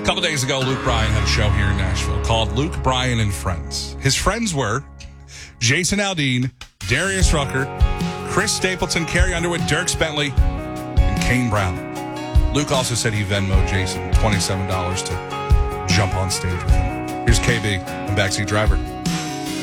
A couple days ago, Luke Bryan had a show here in Nashville called Luke Bryan and Friends. His friends were Jason Aldean, Darius Rucker, Chris Stapleton, Carrie Underwood, Dierks Bentley, and Kane Brown. Luke also said he Venmoed Jason $27 to jump on stage with him. Here's KB and Backseat Driver.